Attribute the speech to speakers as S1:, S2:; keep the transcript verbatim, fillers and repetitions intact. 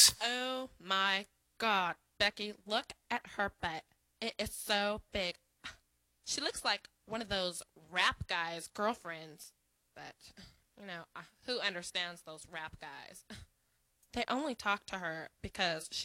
S1: this.
S2: Oh my God, Becky, look at her butt. It is so big. She looks like one of those rap guys' girlfriends. But, you know, uh, who understands those rap guys? They only talk to her because